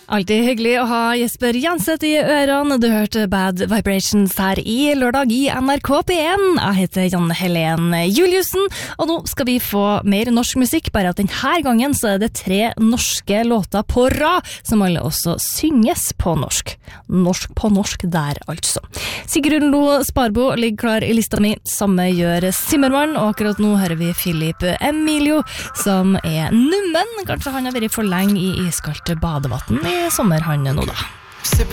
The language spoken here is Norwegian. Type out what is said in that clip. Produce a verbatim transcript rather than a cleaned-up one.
Alltid hyggelig å ha Jesper Janseth i ørene. Du hørte Bad Vibrations her i lørdag i N R K P en. Jeg heter Janne Helen Juliussen, og nå skal vi få mer norsk musikk, bare at denne gangen så er det tre norske låter på rad, som alle også synges på norsk. Norsk på norsk der, altså. Sigrun Lo Sparbo ligger klar i lista mi, samme gjør Simmermann, og akkurat nå hører vi Philip Emilio, som er nummen. Kanskje han har vært for lenge i iskaldt badevatten i sommer han nå da.